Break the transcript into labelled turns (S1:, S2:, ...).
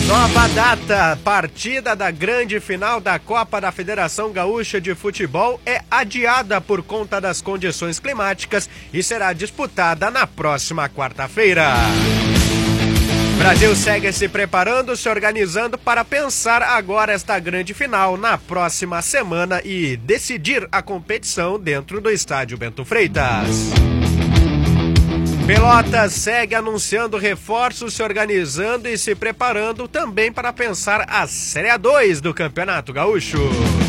S1: Nova data, partida da grande final da Copa da Federação Gaúcha de Futebol é adiada por conta das condições climáticas e será disputada na próxima quarta-feira. O Brasil segue se preparando, se organizando para pensar agora esta grande final na próxima semana e decidir a competição dentro do estádio Bento Freitas. Pelotas segue anunciando reforços, se organizando e se preparando também para pensar a Série A2 do Campeonato Gaúcho.